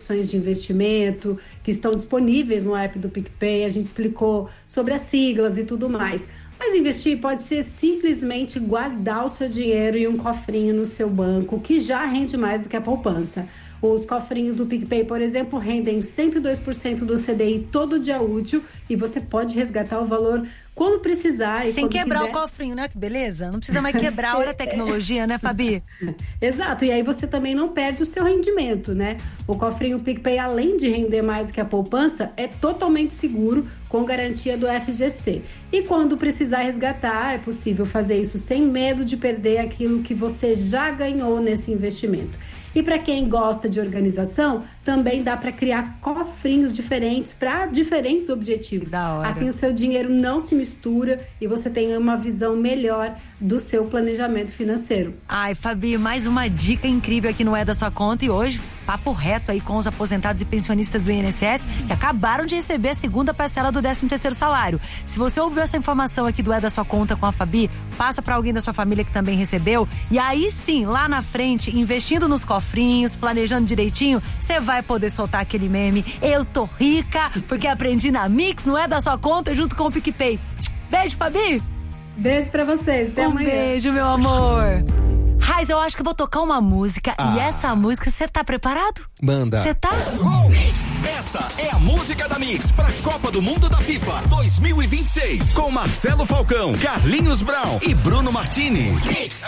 opções de investimento que estão disponíveis no app do PicPay. A gente explicou sobre as siglas e tudo mais. Mas investir pode ser simplesmente guardar o seu dinheiro em um cofrinho no seu banco, que já rende mais do que a poupança. Os cofrinhos do PicPay, por exemplo, rendem 102% do CDI todo dia útil e você pode resgatar o valor quando precisar. Sem quebrar o cofrinho, né? Que beleza. Não precisa mais quebrar. Olha a tecnologia, né, Fabi? Exato. E aí você também não perde o seu rendimento, né? O cofrinho PicPay, além de render mais que a poupança, é totalmente seguro, com garantia do FGC. E quando precisar resgatar, é possível fazer isso sem medo de perder aquilo que você já ganhou nesse investimento. E para quem gosta de organização, também dá para criar cofrinhos diferentes para diferentes objetivos. Da hora. Assim o seu dinheiro não se mistura e você tem uma visão melhor do seu planejamento financeiro. Ai, Fabi, mais uma dica incrível aqui no É da Sua Conta. E hoje, papo reto aí com os aposentados e pensionistas do INSS que acabaram de receber a segunda parcela do 13º salário. Se você ouviu essa informação aqui do É da Sua Conta com a Fabi, passa para alguém da sua família que também recebeu. E aí sim, lá na frente, investindo nos cofrinhos, planejando direitinho, você vai poder soltar aquele meme: eu tô rica porque aprendi na Mix, não é da sua conta, junto com o PicPay. Beijo, Fabi! Beijo pra vocês, até amanhã. Beijo, meu amor. Raiz, eu acho que eu vou tocar uma música. E essa música, você tá preparado? Manda. Você tá? Essa é a música da Mix pra Copa do Mundo da FIFA 2026. Com Marcelo Falcão, Carlinhos Brown e Bruno Martini. Mix.